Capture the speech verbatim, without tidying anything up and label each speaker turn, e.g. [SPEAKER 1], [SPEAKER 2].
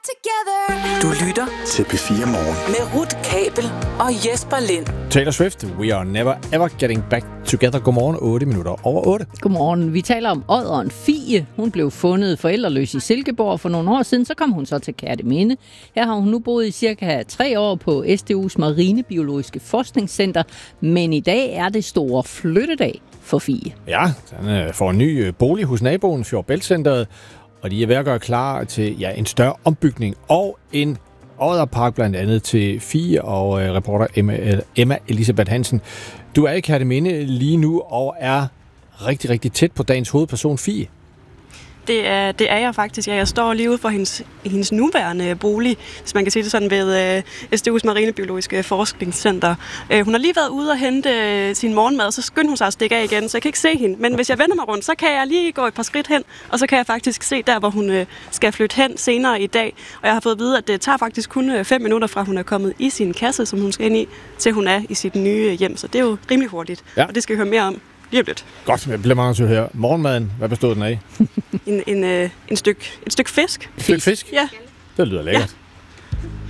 [SPEAKER 1] Du lytter
[SPEAKER 2] til P fire Morgen
[SPEAKER 1] med Ruth Kabel og Jesper Lind.
[SPEAKER 3] Taylor Swift, We Are Never Ever Getting Back Together. Godmorgen, otte minutter over otte.
[SPEAKER 4] Godmorgen. Vi taler om odderen Fie. Hun blev fundet forældreløs i Silkeborg for nogle år siden. Så kom hun så til Kerteminde. Her har hun nu boet i cirka tre år på S D U's Marinebiologiske Forskningscenter. Men i dag er det store flyttedag for Fie.
[SPEAKER 3] Ja, han får en ny bolig hos naboen, Fjord Bæltcenteret. Og de er ved at gøre klar til ja, en større ombygning og en odderpark blandt andet til Fie og øh, reporter Emma, Emma Elisabeth Hansen. Du er i Kerteminde lige nu og er rigtig, rigtig tæt på dagens hovedperson Fie.
[SPEAKER 5] Det er, det er jeg faktisk. Ja, jeg står lige ude for hendes, hendes nuværende bolig, hvis man kan sige det sådan, ved uh, S D U's Marinebiologiske Forskningscenter. Uh, hun har lige været ude og hente uh, sin morgenmad, og så skyndte hun sig at stikke af igen, så jeg kan ikke se hende. Men hvis jeg vender mig rundt, så kan jeg lige gå et par skridt hen, og så kan jeg faktisk se der, hvor hun uh, skal flytte hen senere i dag. Og jeg har fået at vide, at det tager faktisk kun uh, fem minutter fra, hun er kommet i sin kasse, som hun skal ind i, til hun er i sit nye hjem. Så det er jo rimelig hurtigt, ja. Og det skal vi høre mere om. Lidt.
[SPEAKER 3] Godt, jeg bliver meget til at høre. Morgenmaden, hvad bestod den af?
[SPEAKER 5] en, en, øh, en styk, et stykke fisk.
[SPEAKER 3] Et stykke fisk?
[SPEAKER 5] Ja.
[SPEAKER 3] Det lyder lækkert.